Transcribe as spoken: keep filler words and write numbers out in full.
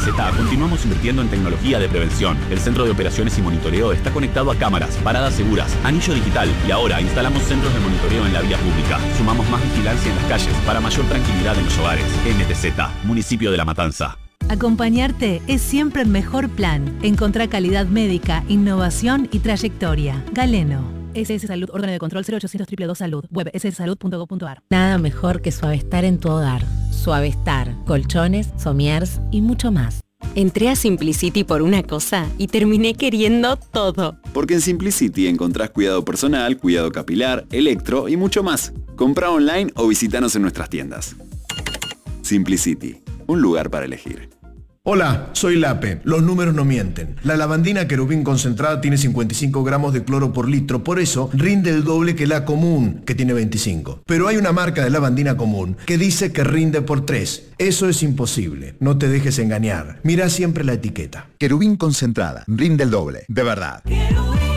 Z continuamos invirtiendo en tecnología de prevención. El Centro de Operaciones y Monitoreo está conectado a cámaras, paradas seguras, anillo digital y ahora instalamos centros de monitoreo en la vía pública. Sumamos más vigilancia en las calles para mayor tranquilidad en los hogares. M T Z, Municipio de La Matanza. Acompañarte es siempre el mejor plan. Encontrá calidad médica, innovación y trayectoria. Galeno. S S Salud, órgano de control cero ochocientos dos dos dos Salud. Web s s salud punto gov punto a r. Nada mejor que Suavestar en tu hogar. Suavestar, colchones, somiers y mucho más. Entré a Simplicity por una cosa y terminé queriendo todo. Porque en Simplicity encontrás cuidado personal, cuidado capilar, electro y mucho más. Comprá online o visítanos en nuestras tiendas. Simplicity, un lugar para elegir. Hola, soy Lape. Los números no mienten. La lavandina querubín concentrada tiene cincuenta y cinco gramos de cloro por litro, por eso rinde el doble que la común, que tiene veinticinco. Pero hay una marca de lavandina común que dice que rinde por tres. Eso es imposible. No te dejes engañar. Mira siempre la etiqueta. Querubín concentrada, rinde el doble, de verdad.